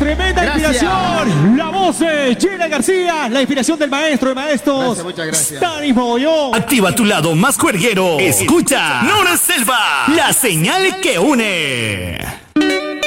tremenda inspiración. La voz de Gina García, la inspiración del maestro de maestros. Muchas gracias. Stanis Mogollón. Activa tu lado más juerguero. Escucha Nora Selva, la señal que une.